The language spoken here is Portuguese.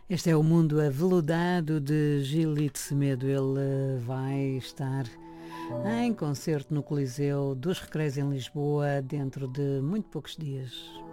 Este é o mundo aveludado de Gilito Semedo. Ele vai estar em concerto no Coliseu dos Recreios em Lisboa dentro de muito poucos dias.